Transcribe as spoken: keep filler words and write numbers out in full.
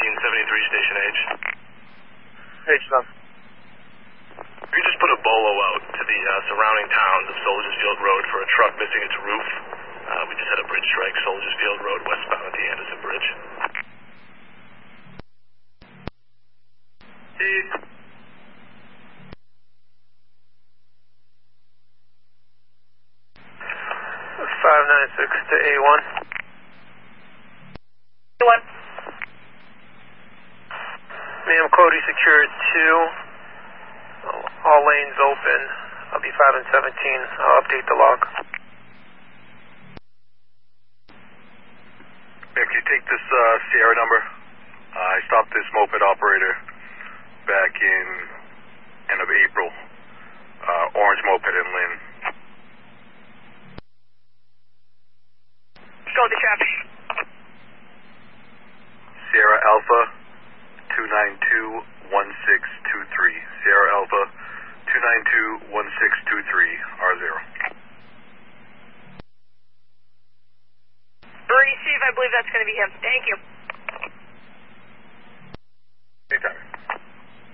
nineteen seventy-three, Station H. H, stop. We just put a bolo out to the uh, surrounding towns of Soldiers Field Road for a truck missing its roof. Uh, we just had a bridge strike, Soldiers Field Road, westbound at the Anderson Bridge. Hey. five nine six to A one. A one. Ma'am, Cody secured two. All lanes open. I'll be five and seventeen. I'll update the log. Ma'am, can you take this uh, Sierra number? Uh, I stopped this moped operator back in end of April. Uh, orange moped in Lynn. Go to traffic. Sierra Alpha two nine two one six two three. Sierra Alpha two nine two one six two three, R zero. Receive, I believe that's going to be him. Thank you. Anytime.